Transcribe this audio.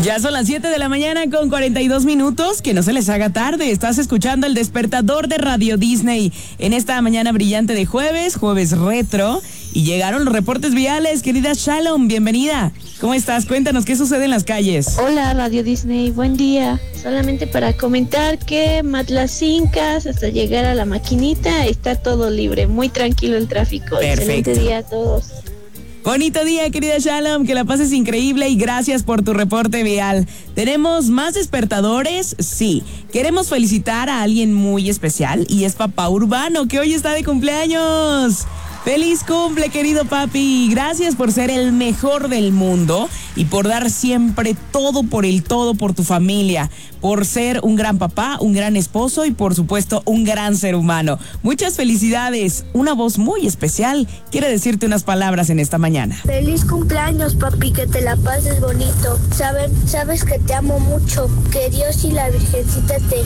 Ya son las 7 de la mañana con 42 minutos. Que no se les haga tarde. Estás escuchando El Despertador de Radio Disney en esta mañana brillante de jueves retro. Y llegaron los reportes viales. Querida Shalom, bienvenida. ¿Cómo estás? Cuéntanos qué sucede en las calles. Hola Radio Disney, buen día. Solamente para comentar que Matlacincas hasta llegar a la maquinita está todo libre, muy tranquilo el tráfico. Perfecto. Excelente día a todos. Bonito día, querida Shalom, que la pases increíble y gracias por tu reporte vial. ¿Tenemos más despertadores? Sí. Queremos felicitar a alguien muy especial y es Papá Urbano, que hoy está de cumpleaños. ¡Feliz cumple, querido papi! Gracias por ser el mejor del mundo y por dar siempre todo por tu familia, por ser un gran papá, un gran esposo y por supuesto un gran ser humano. Muchas felicidades. Una voz muy especial quiere decirte unas palabras en esta mañana. Feliz cumpleaños, papi, que te la pases bonito. Sabes que te amo mucho, que Dios y la Virgencita te